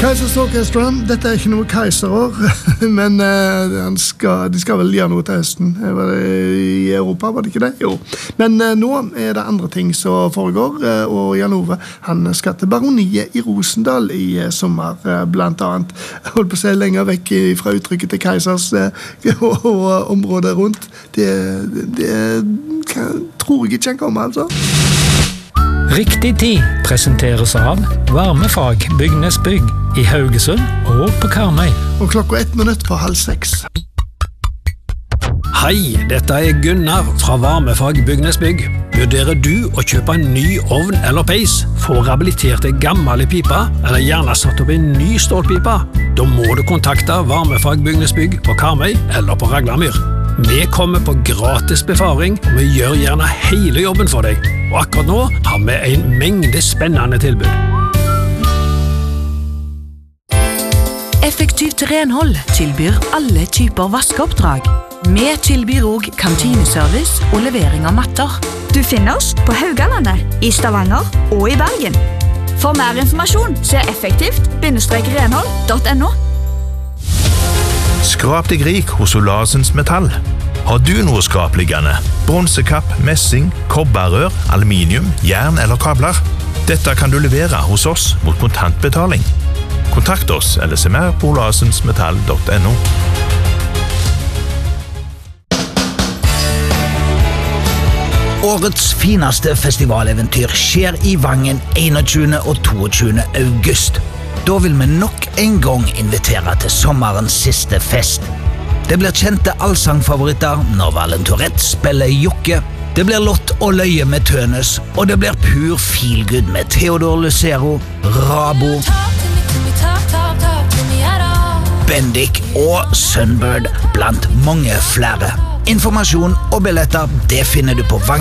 Kaisers Orchestra, dette ikke noe keiserer, men de skal vel gjøre noe til høsten. I Europa, var det ikke det? Jo. Men nå det andre ting som foregår, og Jan Ove, han skal til Baroniet i Rosendal i sommer, blant annet. Jeg holdt på å se lenger vekk fra uttrykket til Kaisers og området rundt. Det tror jeg ikke han kommer, altså. Riktig tid presenteres av Varmefag Bygnesbygg i Haugesund og på Karmøy. Og klokka 1:05. Hei, dette Gunnar fra Varmefag Bygnesbygg. Vurderer du å kjøpe en ny ovn eller peis, få rehabilitert gamle pipa, eller gjerne satt opp en ny stålpipa? Da må du kontakte Varmefag Bygnesbygg på Karmøy eller på Raglamyr. Vi kommer på gratis befaring, og vi gjør gjerne hele jobben for deg. Og akkurat nå har vi en mengde spennende tilbud. Effektivt renhold tilbyr alle typer vaskeoppdrag. Vi tilbyr også kantineservice og levering av matter. Du finner oss på Haugalandet, i Stavanger og i Bergen. For mer informasjon se effektivt-renhold.no. Skrap deg rik hos Olasens Metall. Har du noe skrapliggende? Bronsekapp, messing, kobberrør, aluminium, jern eller kabler? Dette kan du levere hos oss mot kontantbetaling. Kontakt oss eller se mer på olasensmetall.no. Årets fineste festivaleventyr skjer i Vangen 21. og 22. august. Da vil vi nok en gang invitere til sommerens siste fest. Det blir kjente allsangfavoritter når Valen Tourette spiller Jokke. Det blir Lott og Løye med Tønes, og det blir pur feelgood med Theodor Lucero, Rabo, Bendik og Sunbird, blant mange flere. Informasjon og billetter, det finner du på Vangen.